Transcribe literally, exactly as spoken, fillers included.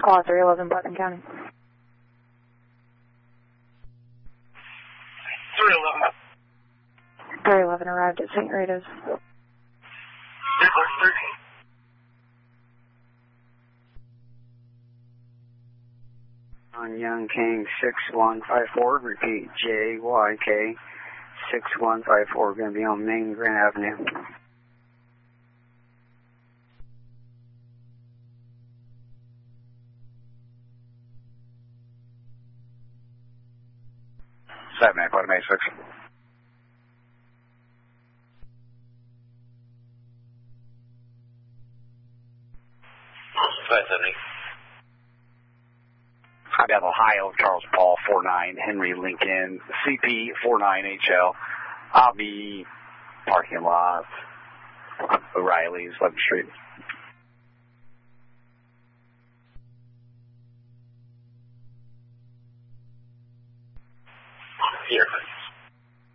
Squad three eleven, Putnam County. three eleven. three eleven arrived at Saint Rita's. On Young King six one five four, repeat J Y K six one five four, going to be on Main Grand Avenue. seven eight, Putnam eight six. five seventy. Highbeth, Ohio, Charles Paul four nine, Henry Lincoln, C P four nine H L. I'll be parking lot, O'Reilly's, eleventh Street. Here.